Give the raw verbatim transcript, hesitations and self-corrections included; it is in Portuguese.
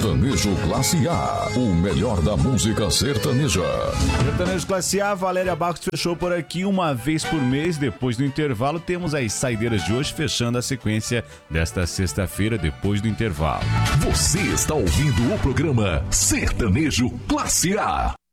Sertanejo Classe A, o melhor da música sertaneja. Sertanejo Classe A, Valéria Barros fechou por aqui uma vez por mês. Depois do intervalo, temos as saideiras de hoje, fechando a sequência desta sexta-feira, depois do intervalo. Você está ouvindo o programa Sertanejo Classe A.